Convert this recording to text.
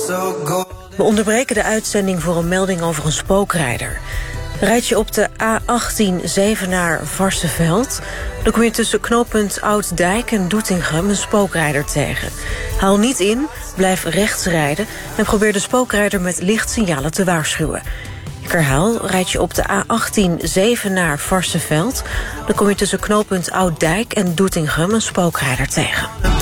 We onderbreken de uitzending voor een melding over een spookrijder. Rijd je op de A18 Zevenaar-Varsseveld, dan kom je tussen knooppunt Oud-Dijk en Doetinchem een spookrijder tegen. Haal niet in, blijf rechts rijden en probeer de spookrijder met lichtsignalen te waarschuwen. Ik herhaal, rijd je op de A18 Zevenaar-Varsseveld, dan kom je tussen knooppunt Oud-Dijk en Doetinchem een spookrijder tegen.